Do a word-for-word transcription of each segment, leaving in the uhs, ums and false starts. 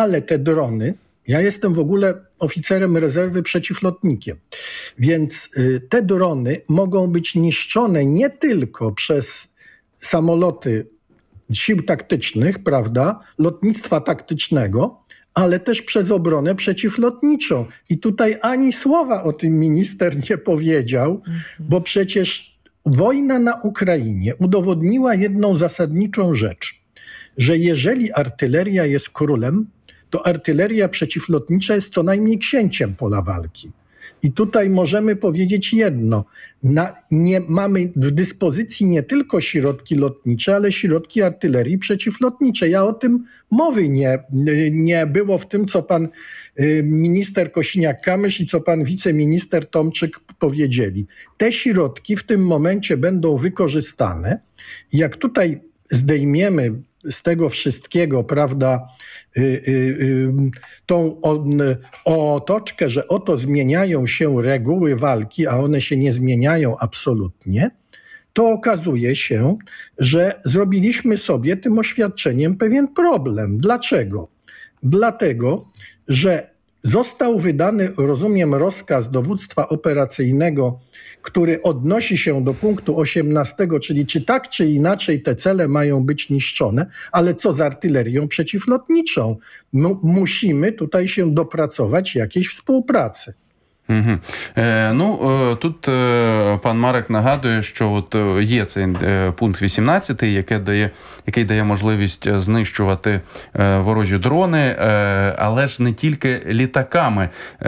ale te drony, ja jestem w ogóle oficerem rezerwy przeciwlotnikiem, więc te drony mogą być niszczone nie tylko przez samoloty sił taktycznych, prawda, lotnictwa taktycznego, ale też przez obronę przeciwlotniczą. I tutaj ani słowa o tym minister nie powiedział, mhm. bo przecież wojna na Ukrainie udowodniła jedną zasadniczą rzecz, że jeżeli artyleria jest królem, to artyleria przeciwlotnicza jest co najmniej księciem pola walki. I tutaj możemy powiedzieć jedno. Na, nie, mamy w dyspozycji nie tylko środki lotnicze, ale środki artylerii przeciwlotniczej. Ja o tym mowy nie, nie było w tym, co pan y, minister Kosiniak-Kamysz i co pan wiceminister Tomczyk powiedzieli. Te środki w tym momencie będą wykorzystane. Jak tutaj zdejmiemy z tego wszystkiego, prawda, y, y, y, tą on, otoczkę, że oto zmieniają się reguły walki, a one się nie zmieniają absolutnie, to okazuje się, że zrobiliśmy sobie tym oświadczeniem pewien problem. Dlaczego? Dlatego, że został wydany, rozumiem, rozkaz dowództwa operacyjnego, który odnosi się do punktu osiemnastego, czyli czy tak, czy inaczej te cele mają być niszczone, ale co z artylerią przeciwlotniczą? M- musimy tutaj się dopracować jakiejś współpracy. Угу. Е, ну, е, тут е, пан Марек нагадує, що от е, є цей е, пункт вісімнадцятий, який дає, який дає можливість знищувати е, ворожі дрони, е, але ж не тільки літаками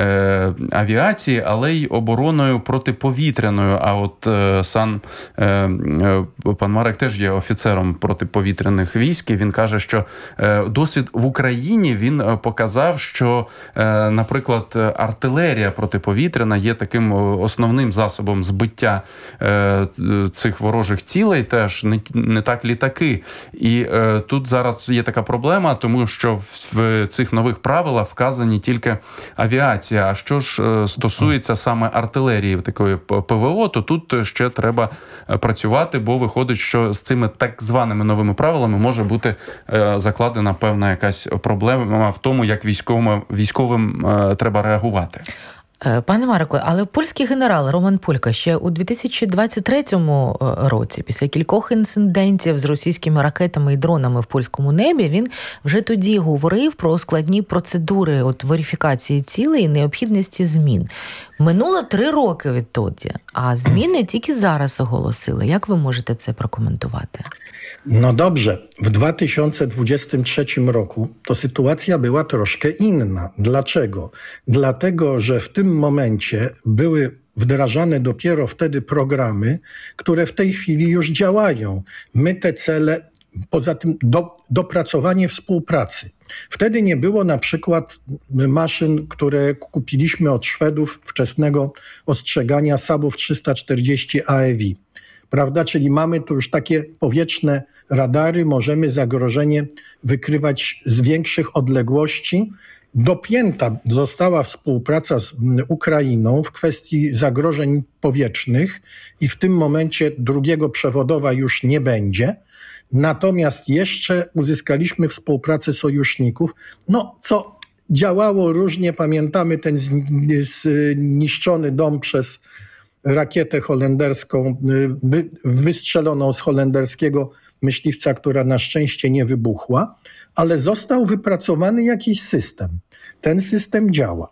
е, авіації, але й обороною протиповітряною. А от е, сам е, е, пан Марек теж є офіцером протиповітряних військ, і він каже, що е, досвід в Україні він показав, що, е, наприклад, артилерія протиповітряна повітряна є таким основним засобом збиття е, цих ворожих цілей, теж не, не так літаки. І е, тут зараз є така проблема, тому що в, в цих нових правилах вказані тільки авіація. А що ж е, стосується саме артилерії, такої ПВО, то тут ще треба працювати, бо виходить, що з цими так званими новими правилами може бути е, закладена певна якась проблема в тому, як військовим, військовим е, треба реагувати. Пане Марику, але польський генерал Роман Пулька ще у дві тисячі двадцять третьому році, після кількох інцидентів з російськими ракетами і дронами в польському небі, він вже тоді говорив про складні процедури от верифікації цілей і необхідності змін. Минуло три роки відтоді, а зміни тільки зараз оголосили. Як ви можете це прокоментувати? No dobrze, w dwa tysiące dwudziestym trzecim roku to sytuacja była troszkę inna. Dlaczego? Dlatego, że w tym momencie były wdrażane dopiero wtedy programy, które w tej chwili już działają. My te cele, poza tym do, dopracowanie współpracy. Wtedy nie było na przykład maszyn, które kupiliśmy od Szwedów, wczesnego ostrzegania Sabów trzysta czterdzieści A E V. Prawda? Czyli mamy tu już takie powietrzne radary, możemy zagrożenie wykrywać z większych odległości. Dopięta została współpraca z Ukrainą w kwestii zagrożeń powietrznych i w tym momencie drugiego przewodowa już nie będzie. Natomiast jeszcze uzyskaliśmy współpracę sojuszników, no co działało różnie. Pamiętamy ten zniszczony dom przez rakietę holenderską, wy, wystrzeloną z holenderskiego myśliwca, która na szczęście nie wybuchła, ale został wypracowany jakiś system. Ten system działa.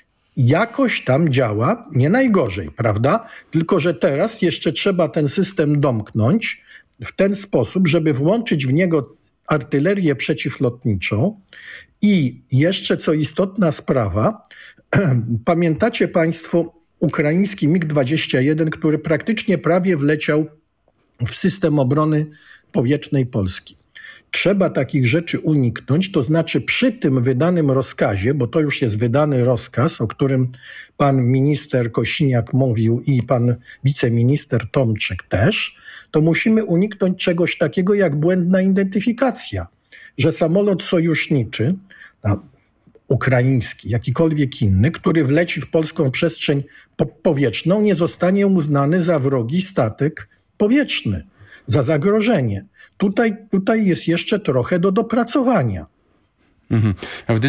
Jakoś tam działa, nie najgorzej, prawda? Tylko że teraz jeszcze trzeba ten system domknąć w ten sposób, żeby włączyć w niego artylerię przeciwlotniczą i jeszcze co istotna sprawa, pamiętacie państwo ukraiński mig dwadzieścia jeden, który praktycznie prawie wleciał w system obrony powietrznej Polski. Trzeba takich rzeczy uniknąć, to znaczy przy tym wydanym rozkazie, bo to już jest wydany rozkaz, o którym pan minister Kosiniak mówił i pan wiceminister Tomczyk też, to musimy uniknąć czegoś takiego jak błędna identyfikacja, że samolot sojuszniczy, ukraiński, jakikolwiek inny, który wleci w polską przestrzeń po- powietrzną, nie zostanie uznany za wrogi statek powietrzny, za zagrożenie. Tutaj, tutaj jest jeszcze trochę do dopracowania. Угу. В